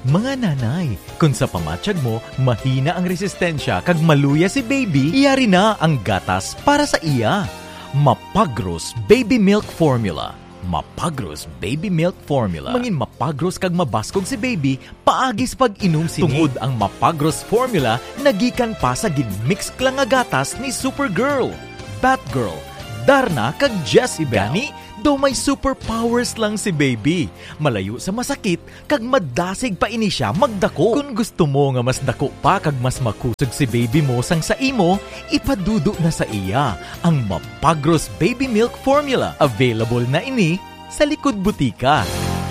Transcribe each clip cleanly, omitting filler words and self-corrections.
Mga nanay, kung sa pamatsyag mo, mahina ang resistensya kag maluya si baby, iyari na ang gatas para sa iya. Mapagros Baby Milk Formula. Mapagros Baby Milk Formula. Mangin mapagros kag mabaskog si baby, paagis pag inom sini. Tungod ang Mapagros Formula, nagikan pa sa ginmix lang nga gatas ni Supergirl, Batgirl, Darna kag Jessie Bell. Gani, do may superpowers lang si baby. Malayo sa masakit, kag madasig pa ini siya magdako. Kung gusto mo nga mas dako pa kag mas makusog si baby mo sang sa imo, ipadudo na sa iya ang Mapagros Baby Milk Formula. Available na ini sa likod butika.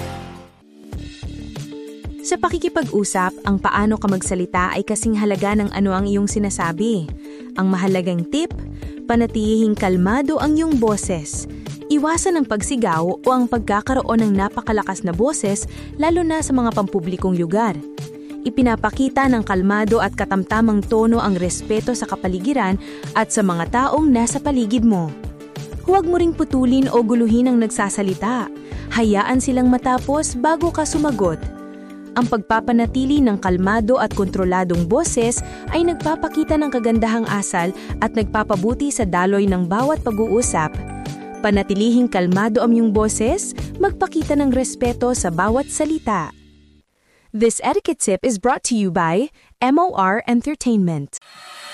Sa pakikipag-usap, ang paano ka magsalita ay kasing halaga ng ano ang iyong sinasabi. Ang mahalagang tip, panatilihing kalmado ang iyong boses. Iwasan ang pagsigaw o ang pagkakaroon ng napakalakas na boses lalo na sa mga pampublikong lugar. Ipinapakita ng kalmado at katamtamang tono ang respeto sa kapaligiran at sa mga taong nasa paligid mo. Huwag mo ring putulin o guluhin ang nagsasalita. Hayaan silang matapos bago ka sumagot. Ang pagpapanatili ng kalmado at kontroladong boses ay nagpapakita ng kagandahang asal at nagpapabuti sa daloy ng bawat pag-uusap. Panatilihing kalmado ang iyong boses, magpakita ng respeto sa bawat salita. This etiquette tip is brought to you by MOR Entertainment.